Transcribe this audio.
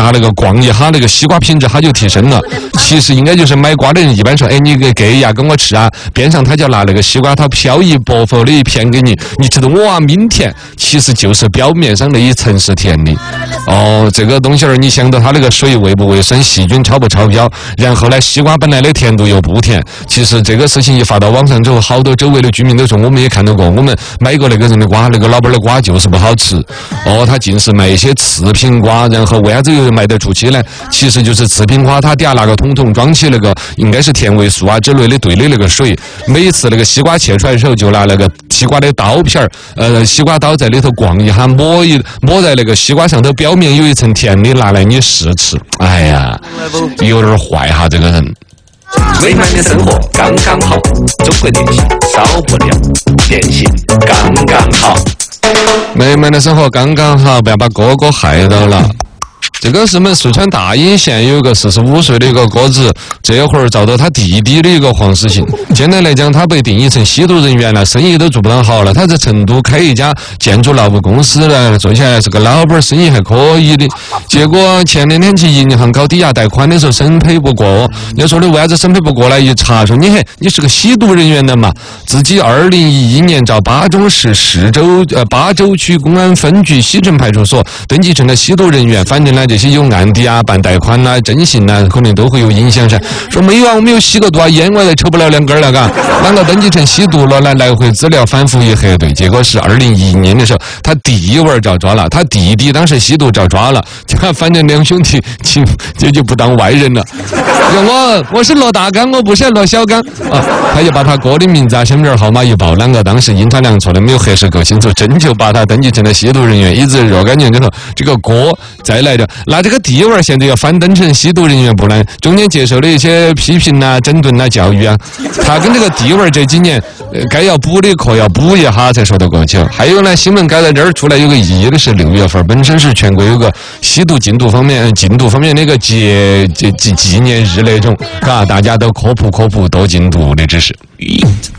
下那个逛一下那个西瓜品质，它就提升了。其实应该就是买瓜的人一般说，哎，你给呀，跟我吃啊，边上他就拿那个西瓜，他飘逸薄薄的一片给你，你吃的哇抿甜，其实就是表面上的一层是甜的。哦，这个东西儿，你想到它那个水卫不卫生，细菌超不超标，然后呢，西瓜本来的甜度又不甜。其实这个事情一发到网上之后，好多周围的居民都说，我们也看到过，我们买过那个人的瓜，那个老板的瓜就是不好吃。哦，他尽是卖一些次品瓜，然后为啥子又卖得出去呢？其实就是次品瓜，它底下拿个桶装起那个应该是甜味素啊之类的兑的那个水，每一次那个西瓜切出来的时候，就拿那个西瓜的刀片儿，西瓜刀在里头逛一下，抹在那个西瓜上头，表面有一层甜的，拿来你试吃。哎呀，有点坏哈，这个人。 美满的生活刚刚好，中国电信少不了，电信刚刚好。 美满的生活刚刚好，不要把哥哥害到了。这个是我们四川大邑县有一个45岁的一个哥子，这会儿遭到他弟弟的一个黄死刑。现在来讲，他被定义成吸毒人员了，生意都做不到好了。他在成都开一家建筑劳务公司呢，做起来是个老板，生意还可以的。结果前2天去银行搞抵押贷款的时候审批不过，要说的为啥子审批不过来？一查说你是个吸毒人员的嘛，自己2011年找巴中市巴州区公安分局西城派出所登记成了吸毒人员，反正呢这些有案底啊、办贷款啊、征信啊，可能都会有影响噻。说没有啊，我没有吸过毒啊，烟我也抽不了2根了，嘎，啷个登记成吸毒了呢？来回资料反复一核对，结果是2011年的时候，他弟娃遭抓了，他弟弟当时吸毒遭抓了，反正2兄弟这就不当外人了。我是罗大刚，我不是罗小刚啊，他就把他哥的名字啊、身份证号码一报，啷个当时阴差阳错的没有核实够清楚，真就把他登记成了吸毒人员，一直若干年之后，这个哥再来的。那这个弟娃现在要翻登成吸毒人员不然，中间接受了一些批评啊、整顿啊、教育啊，他跟这个弟娃这几年该要补的课要补一下才说得过去。还有呢，新闻该在这儿出来有个意义的是6月份，本身是全国有个吸毒禁毒方面的一个纪念日那种，嘎，大家都科普多禁毒的知识。